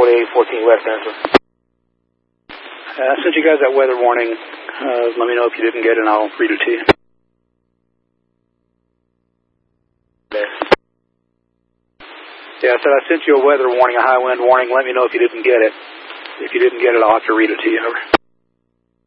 4814 West Central. I sent you guys that weather warning. Let me know if you didn't get it and I'll read it to you. Yeah, I said I sent you a weather warning, a high wind warning. Let me know if you didn't get it. If you didn't get it, I'll have to read it to you. Over.